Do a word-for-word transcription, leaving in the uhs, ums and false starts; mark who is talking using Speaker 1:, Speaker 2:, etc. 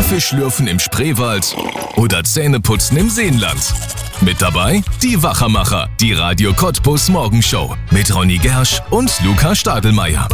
Speaker 1: Kaffeeschlürfen im Spreewald oder Zähneputzen im Seenland. Mit dabei die Wachermacher, die Radio Cottbus Morgenshow mit Ronny Gersch und Luca Stadelmeier.